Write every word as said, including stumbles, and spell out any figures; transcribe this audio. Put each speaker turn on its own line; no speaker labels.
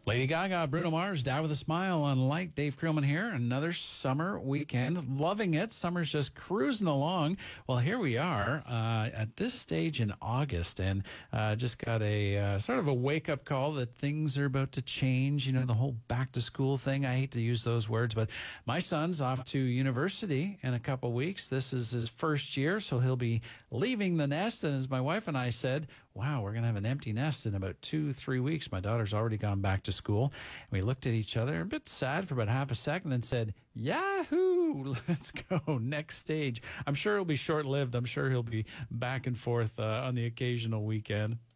Lady Gaga, Bruno Mars, Die With a Smile on Light. Dave Creelman here. Another summer weekend. Loving it. Summer's just cruising along. Well, here we are uh, at this stage in August, and uh, just got a uh, sort of a wake-up call that things are about to change. You know, the whole back-to-school thing. I hate to use those words, but my son's off to university in a couple weeks. This is his first year, so he'll be leaving the nest. And as my wife and I said, wow, we're going to have an empty nest in about two, three weeks. My daughter's already gone back to school. And we looked at each other, a bit sad for about half a second, and said, Yahoo! Let's go. Next stage. I'm sure it'll be short-lived. I'm sure he'll be back and forth uh, on the occasional weekend.